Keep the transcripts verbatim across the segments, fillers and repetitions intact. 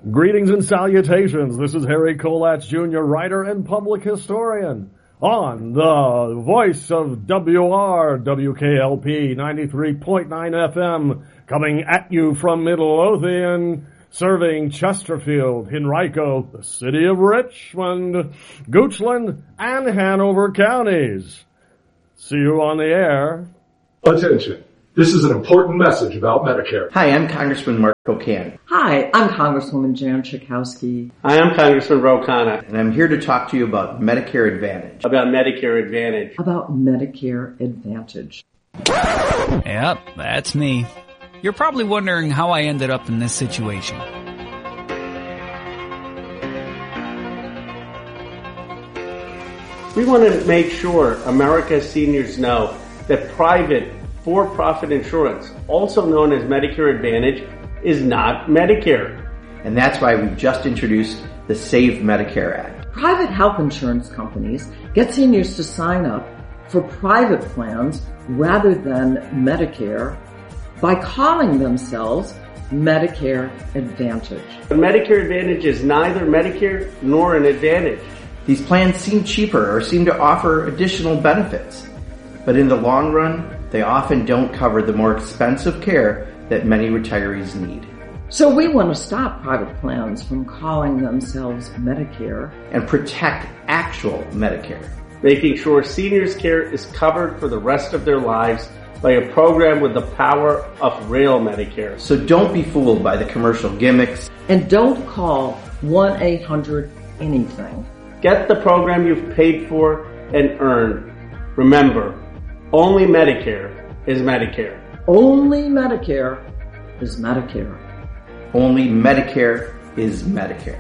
Greetings and salutations. This is Harry Kolatz, Junior writer and public historian. On the voice of W R W K L P ninety-three point nine F M, coming at you from Midlothian, serving Chesterfield, Henrico, the city of Richmond, Goochland, and Hanover counties. See you on the air. Attention. This is an important message about Medicare. Hi, I'm Congressman Mark O'Can. Hi, I'm Congresswoman Jan Schakowsky. Hi, I'm Congressman Ro Khanna. And I'm here to talk to you about Medicare Advantage. About Medicare Advantage. About Medicare Advantage. Yep, that's me. You're probably wondering how I ended up in this situation. We want to make sure America's seniors know that private for-profit insurance, also known as Medicare Advantage, is not Medicare. And that's why we've just introduced the Save Medicare Act. Private health insurance companies get seniors to sign up for private plans rather than Medicare by calling themselves Medicare Advantage. But Medicare Advantage is neither Medicare nor an Advantage. These plans seem cheaper or seem to offer additional benefits, but in the long run, they often don't cover the more expensive care that many retirees need. So we want to stop private plans from calling themselves Medicare and protect actual Medicare, making sure seniors' care is covered for the rest of their lives by a program with the power of real Medicare. So don't be fooled by the commercial gimmicks. And don't call one eight hundred anything. Get the program you've paid for and earned. Remember, only Medicare is Medicare. Only Medicare is Medicare. Only Medicare is Medicare.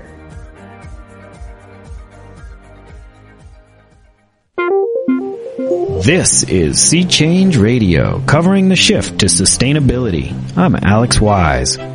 This is Sea Change Radio, covering the shift to sustainability. I'm Alex Wise.